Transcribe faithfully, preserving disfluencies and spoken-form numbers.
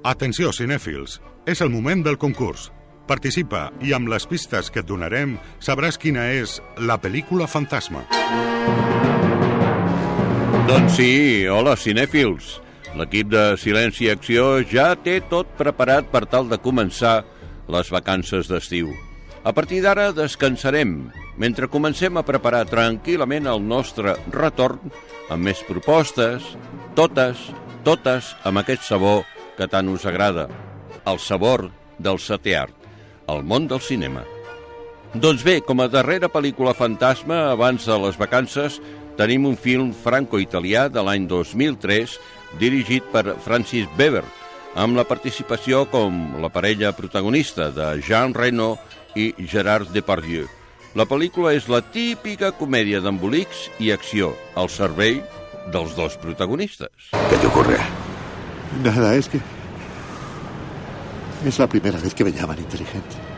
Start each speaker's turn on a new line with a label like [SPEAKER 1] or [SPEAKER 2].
[SPEAKER 1] Atenció, cinèfils, és el moment del concurs. Participa i amb les pistes que et donarem sabràs quina és la pel·lícula fantasma.
[SPEAKER 2] Doncs sí, hola cinèfils. L'equip de Silenci i Acció ja té tot preparat per tal de començar les vacances d'estiu. A partir d'ara descansarem, mentre comencem a preparar tranquil·lament el nostre retorn amb més propostes, totes, totes amb aquest sabor que tant us agrada, el sabor del setè art, el món del cinema. Doncs bé, com a darrera pel·lícula fantasma abans de les vacances, tenim un film franco-italià de l'any dos mil tres dirigit per Francis Weber, amb la participació com la parella protagonista de Jean Reno i Gerard Depardieu. La pel·lícula és la típica comèdia d'embolics i acció al servei dels dos protagonistes.
[SPEAKER 3] ¿Qué te ocurre? Nada, es que... es la primera vez que me llaman inteligente.